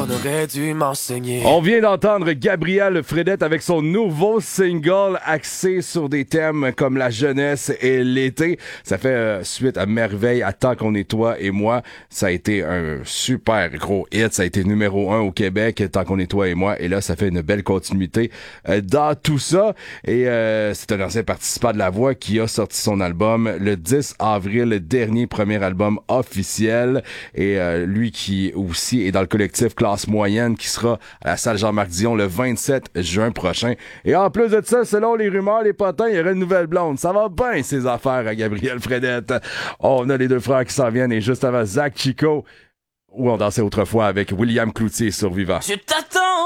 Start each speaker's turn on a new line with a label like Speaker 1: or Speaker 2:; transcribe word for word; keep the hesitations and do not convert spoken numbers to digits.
Speaker 1: aurait dû m'enseigner.
Speaker 2: On vient d'entendre Gabrielle Fredette avec son nouveau single axé sur des thèmes comme la jeunesse et l'été. Ça fait euh, suite à Merveille, à Tant qu'on est toi et moi. Ça a été un super gros hit. Ça a été numéro un au Québec, Tant qu'on est toi et moi. Et là, ça fait une belle continuité euh, dans tout ça. Et euh, c'est un ancien participant de La Voix qui a sorti son album le dix avril dernier, premier album officiel. Et euh, lui qui aussi est dans le collectif Classe Moyenne qui sera à la salle Jean-Marc Dion le vingt-sept juin prochain. Et en plus de ça, selon les rumeurs, les potins, il y aurait une nouvelle blonde. Ça va bien, ces affaires à Gabrielle Fredette. Oh, on a les deux frères qui s'en viennent et juste avant Zach Chico, où on dansait autrefois avec William Cloutier, survivant.
Speaker 1: Je t'attends.